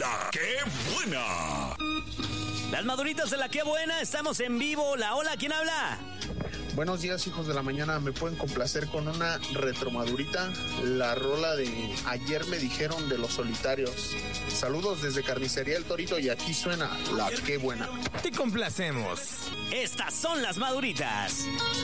La ¡Qué buena! Las maduritas de La ¡Qué buena! Estamos en vivo. Hola, ¿quién habla? Buenos días, hijos de la mañana. ¿Me pueden complacer con una retromadurita? La rola de Ayer me dijeron de Los Solitarios. Saludos desde Carnicería El Torito y aquí suena La ¡Qué buena! Te complacemos. Estas son las maduritas.